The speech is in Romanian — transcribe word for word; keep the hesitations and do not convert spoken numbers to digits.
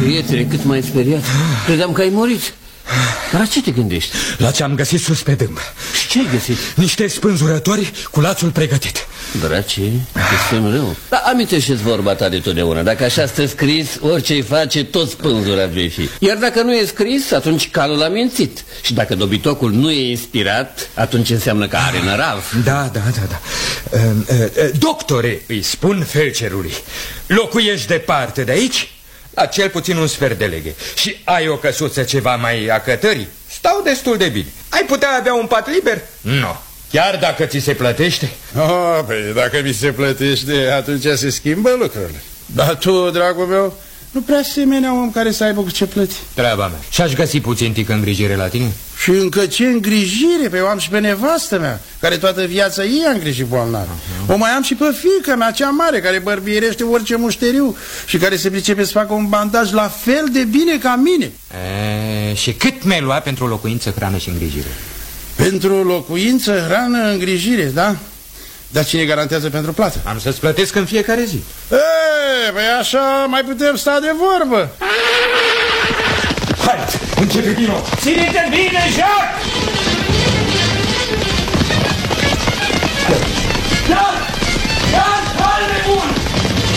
Prietene, cât m-ai speriat. Credeam că ai murit. Dar la ce te gândești? La ce am găsit sus pe dâmb. Și ce ai găsit? Niște spânzurători cu lațul pregătit. Draci, este rău. Dar amintește-ți vorba ta de totdeauna. Dacă așa stă scris, orice-i face, tot spânzurat vei fi. Iar dacă nu e scris, atunci calul a mințit. Și dacă dobitocul nu e inspirat, atunci înseamnă că are nărav. Da, da, da, da. uh, uh, Doctore, îi spun felcerului, locuiești departe de aici? La cel puțin un sfert de leghe. Și ai o căsuță ceva mai acătării? Stau destul de bine. Ai putea avea un pat liber? Nu no. Chiar dacă ți se plătește? Oh, păi dacă mi se plătește, atunci se schimbă lucrurile. Dar tu, dragul meu, nu prea asemenea om care să aibă cu ce plăti. Treaba mea. Și-aș găsi puțin tic îngrijire la tine? Și încă ce îngrijire? Pe eu am și pe nevastă mea, care toată viața ei a îngrijit bolnavi. uh-huh. O mai am și pe fiica mea, cea mare, care bărbierește orice mușteriu și care se pricepe să facă un bandaj la fel de bine ca mine. E, și cât mi-ai luat pentru locuință, hrană și îngrijire? Pentru locuință, hrană, îngrijire, da? Dar cine garantează pentru plată? Am să-ți plătesc în fiecare zi. E, păi așa mai putem sta de vorbă. Hai, începe din nou. Ține-te bine, Jacques!